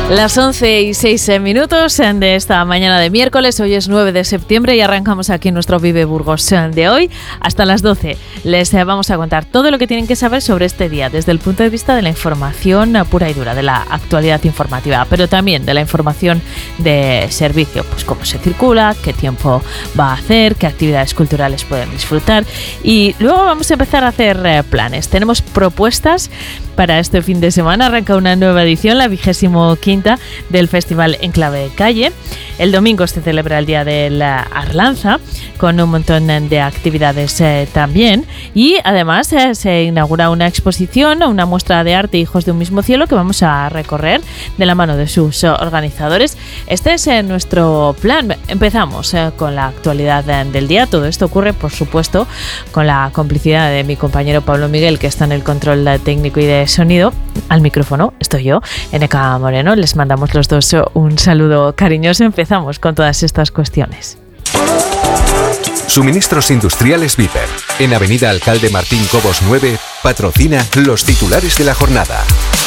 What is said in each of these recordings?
Las 11:06 de esta mañana de miércoles. Hoy es 9 de septiembre y arrancamos aquí nuestro Vive Burgos de hoy. Hasta las 12 les vamos a contar todo lo que tienen que saber sobre este día desde el punto de vista de la información pura y dura, de la actualidad informativa, pero también de la información de servicio, pues cómo se circula, qué tiempo va a hacer, qué actividades culturales pueden disfrutar. Y luego vamos a empezar a hacer planes. Tenemos propuestas para este fin de semana. Arranca una nueva edición, la 25ª del Festival Enclave de Calle. El domingo se celebra el Día de la Arlanza con un montón de actividades también, y además se inaugura una exposición, una muestra de arte Hijos de un mismo cielo que vamos a recorrer de la mano de sus organizadores. Este es nuestro plan. Empezamos con la actualidad del día. Todo esto ocurre, por supuesto, con la complicidad de mi compañero Pablo Miguel, que está en el control técnico y de sonido. Al micrófono estoy yo, Eneca Moreno. Les mandamos los dos un saludo cariñoso. Empezamos con todas estas cuestiones. Suministros Industriales Viper, en Avenida Alcalde Martín Cobos 9, patrocina los titulares de la jornada.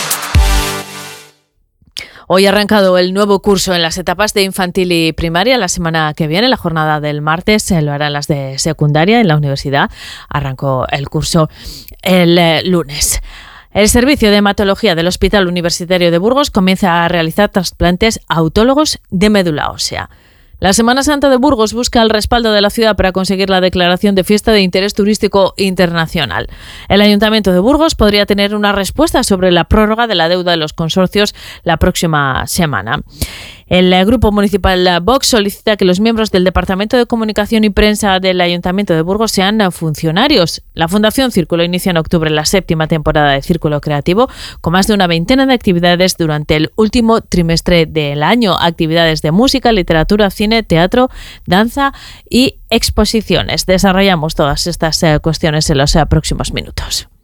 Hoy ha arrancado el nuevo curso en las etapas de infantil y primaria. La semana que viene, la jornada del martes, se lo harán las de secundaria en la universidad. Arrancó el curso el lunes. El Servicio de Hematología del Hospital Universitario de Burgos comienza a realizar trasplantes a autólogos de médula ósea. La Semana Santa de Burgos busca el respaldo de la ciudad para conseguir la declaración de fiesta de interés turístico internacional. El Ayuntamiento de Burgos podría tener una respuesta sobre la prórroga de la deuda de los consorcios la próxima semana. El Grupo Municipal Vox solicita que los miembros del Departamento de Comunicación y Prensa del Ayuntamiento de Burgos sean funcionarios. La Fundación Círculo inicia en octubre la 7ª temporada de Círculo Creativo, con más de una veintena de actividades durante el último trimestre del año. Actividades de música, literatura, cine, teatro, danza y exposiciones. Desarrollamos todas estas cuestiones en los próximos minutos.